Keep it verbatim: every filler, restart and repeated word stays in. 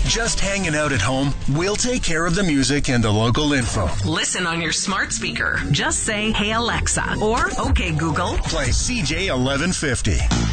Just hanging out at home? We'll take care of the music and the local info. Listen on your smart speaker. Just say, "Hey Alexa," or "Okay Google, play C J eleven fifty."